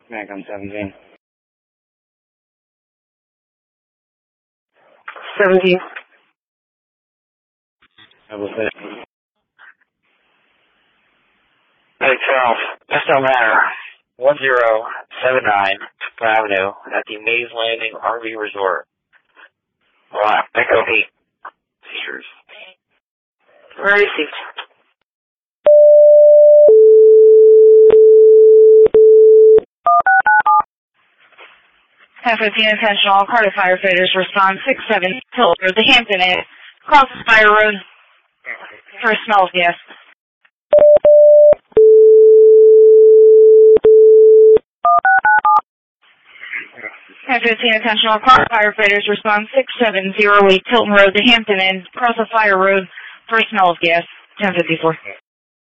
Mac on 17. 17. Double 6. Hey, Charles. Just Manor, 1079 Avenue at the Mays Landing RV Resort. Right, Echo 8. Seizures. Received. Half 15 intentional. Carter firefighters respond 6-7 Hilton Road, the Hampton Inn. Cross Spire Road for a smell of gas. Half 15 intentional. Carter firefighters respond 6708 Hilton Road, the Hampton Inn. Cross a fire road for a smell of gas. 1054.